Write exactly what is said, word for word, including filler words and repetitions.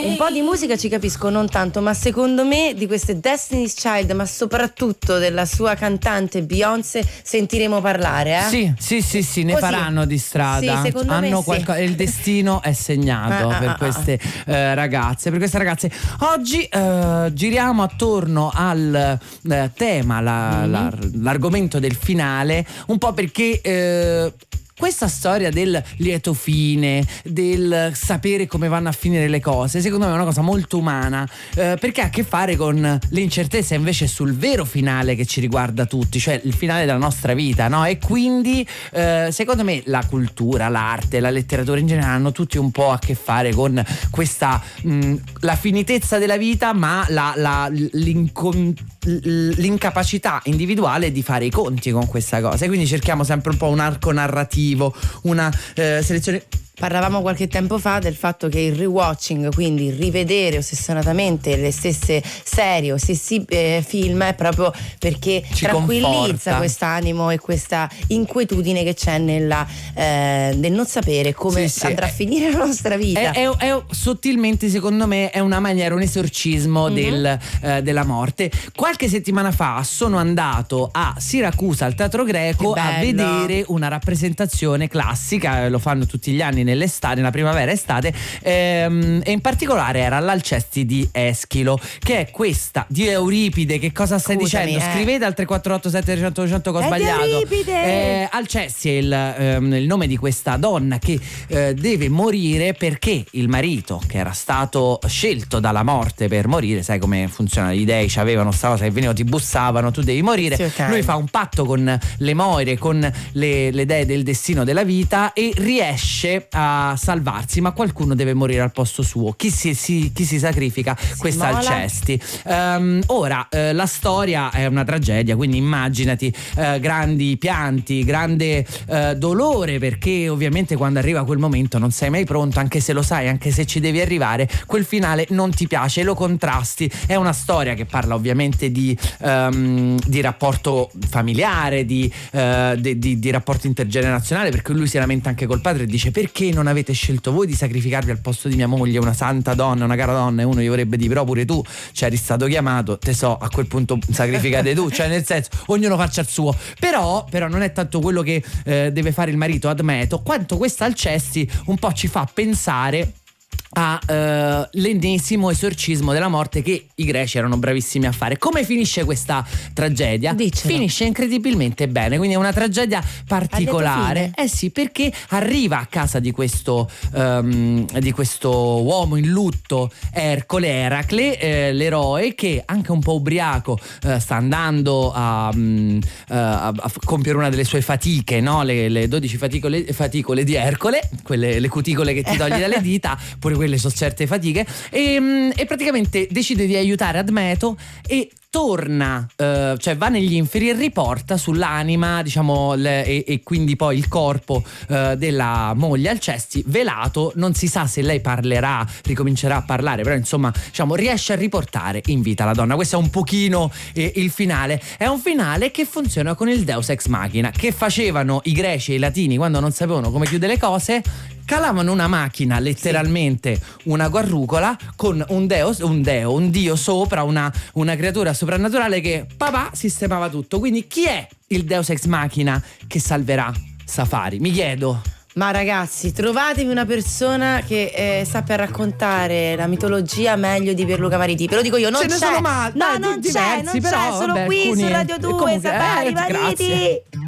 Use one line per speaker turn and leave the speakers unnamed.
Un po' di musica ci capisco, non tanto, ma secondo me di queste Destiny's Child, ma soprattutto della sua cantante Beyoncé, sentiremo parlare, eh?
Sì, sì, sì, sì, ne
Così.
faranno di strada.
Sì, secondo
Hanno
me sì.
qualco- il destino è segnato
Ah, ah,
per
ah,
queste eh, ragazze, per queste ragazze. Oggi eh, giriamo attorno al eh, tema, la-
Mm-hmm.
la- l'argomento del finale, un po' perché eh, questa storia del lieto fine, del sapere come vanno a finire le cose, secondo me è una cosa molto umana, eh, perché ha a che fare con l'incertezza invece sul vero finale che ci riguarda tutti, cioè il finale della nostra vita, no? E quindi eh, secondo me la cultura, l'arte, la letteratura in generale hanno tutti un po' a che fare con questa mh, la finitezza della vita, ma la, la, l'incon- l'incapacità individuale di fare i conti con questa cosa, e quindi cerchiamo sempre un po' un arco narrativo, una eh, selezione.
Parlavamo qualche tempo fa del fatto che il rewatching, quindi rivedere ossessionatamente le stesse serie o stessi eh, film, è proprio perché
Ci
tranquillizza
conforta.
quest'animo e questa inquietudine che c'è nella, eh, nel non sapere come
Sì, sì,
andrà
è-
a finire la nostra vita.
È, è- è- sottilmente, secondo me, è una maniera, un esorcismo
Mhm.
del, eh, della morte. Qualche settimana fa sono andato a Siracusa al Teatro Greco
Che
a
bello.
vedere una rappresentazione classica, eh, lo fanno tutti gli anni nell'estate, nella primavera e estate, ehm, e in particolare era l'Alcesti di Eschilo, che è questa di Euripide. Che cosa stai
Scusami,
dicendo?
eh.
Scrivete al tre quattro otto sette zero zero zero che ho
È di
sbagliato.
Euripide!
Eh, Alcesti è il, ehm, il nome di questa donna che eh, deve morire perché il marito, che era stato scelto dalla morte per morire, sai come funziona, gli dei c'avevano sta cosa che venivano, ti bussavano, tu devi morire.
Sì, ok.
Lui fa un patto con le Moire, con le, le dee del destino della vita, e riesce a salvarsi, ma qualcuno deve morire al posto suo. Chi si, si- chi si sacrifica? Questa
mola.
Alcesti. Ehm, ora eh, la storia è una tragedia, quindi immaginati eh, grandi pianti, grande eh, dolore, perché ovviamente quando arriva quel momento non sei mai pronto, anche se lo sai, anche se ci devi arrivare, quel finale non ti piace, lo contrasti. È una storia che parla ovviamente di, ehm, di rapporto familiare, di, eh, di, di- di rapporto intergenerazionale, perché lui si lamenta anche col padre e dice: perché non avete scelto voi di sacrificarvi al posto di mia moglie, una santa donna, una cara donna? E uno gli vorrebbe dire: però pure tu c'eri stato chiamato, te so, a quel punto sacrificate tu, cioè nel senso, ognuno faccia il suo. Però, però non è tanto quello che eh, deve fare il marito Admeto, quanto questa Alcesti un po' ci fa pensare a eh, l'ennesimo esorcismo della morte che i greci erano bravissimi a fare. Come finisce questa tragedia?
Dicelo.
Finisce incredibilmente bene, quindi è una tragedia particolare.
fine.
Eh sì, perché arriva a casa di questo ehm, di questo uomo in lutto, Ercole, Eracle, eh, l'eroe, che anche un po' ubriaco eh, sta andando a, mm, eh, a, a compiere una delle sue fatiche, no? le, le dodici faticole, faticole di Ercole, quelle, le cuticole che ti togli dalle dita, pure quelle sono certe fatiche, e, mm, e praticamente decide di aiutare Admeto e torna, eh, cioè va negli inferi e riporta sull'anima, diciamo, le- e, e quindi poi il corpo eh, della moglie Alcesti velato. Non si sa se lei parlerà, ricomincerà a parlare, però insomma, diciamo, riesce a riportare in vita la donna. Questo è un pochino eh, il finale. È un finale che funziona con il Deus Ex Machina che facevano i greci e i latini quando non sapevano come chiudere le cose. Calavano una macchina, letteralmente una guarrucola, con un deo, un deo, un dio sopra, una, una creatura soprannaturale che papà sistemava tutto. Quindi chi è il Deus Ex Machina che salverà Safari? Mi chiedo.
Ma ragazzi, trovatevi una persona che eh, sappia raccontare la mitologia meglio di Pierluca Mariti. Ve lo dico io, non
Ce ne
c'è.
sono ma-
no,
dai,
non
diversi,
c'è, non
però,
c'è, solo
vabbè,
qui
alcuni-
su Radio
e
due,
comunque,
Safari
eh,
Mariti.
grazie.